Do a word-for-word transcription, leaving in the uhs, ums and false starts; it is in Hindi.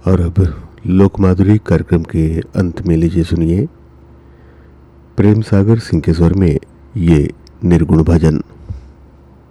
और अब लोक माधुरी कार्यक्रम के अंत में लीजिए सुनिए प्रेम सागर सिंह के स्वर में ये निर्गुण भजन।